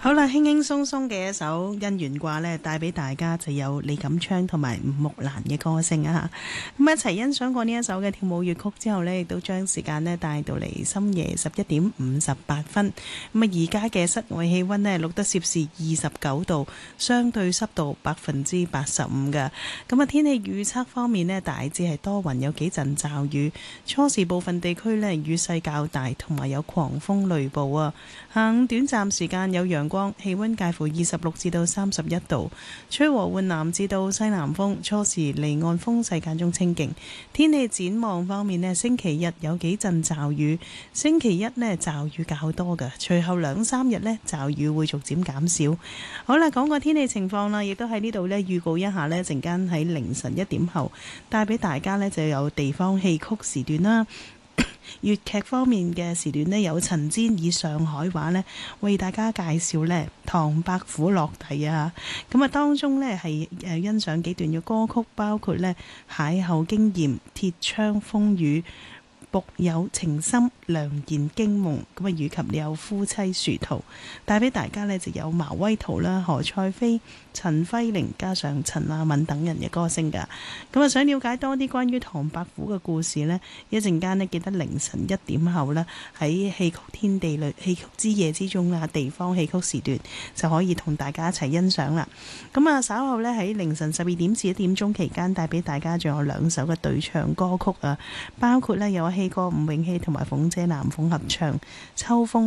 好啦，輕輕鬆鬆嘅一首姻緣掛呢，帶俾大家就有李錦昌同埋吳木蘭嘅歌聲啊！咁一齊欣賞過呢一首嘅跳舞粵曲之後呢，亦都將時間呢帶到嚟深夜11:58。咁啊，而家嘅室外氣溫呢，錄得攝氏29度，相對濕度85%嘅。咁啊，天氣預測方面呢，大致係多雲，有幾陣驟雨，初時部分地區呢，雨勢較大，同埋有狂風雷暴啊！下午短暫時間有陽光，氣溫介乎26至到31度，吹和緩南至到西南風，初時離岸風勢間中清勁。天氣展望方面呢，星期日有幾陣驟雨，星期一呢驟雨較多嘅，隨後2、3日呢驟雨會逐漸減少。好啦，講個天氣情況啦，亦都喺呢度呢預告一下呢，陣間喺凌晨1點後帶俾大家呢就有地方戲曲時段啦。粵劇方面嘅時段呢，有陳煎以上海話呢為大家介紹呢唐伯虎落第啊！咁啊，當中呢係欣賞幾段嘅歌曲，包括呢邂逅經驗、鐵窗風雨、僕有情深、良言驚夢，咁啊，以及你有夫妻殊途，帶俾大家呢就有茅威圖啦、何賽飛、陳輝玲加上陳亞敏等人嘅歌聲噶。咁啊，想了解多啲關於唐伯虎嘅故事呢，一陣間呢記得凌晨1點後呢喺戲曲天地裏、戲曲之夜之中啊，地方戲曲時段就可以同大家一齊欣賞啦。咁啊，稍後呢喺凌晨12點至1點鐘期間帶俾大家仲有2首嘅對唱歌曲啊，包括呢有戲歌吳詠希同埋鳳姐南鳳合唱《秋風》。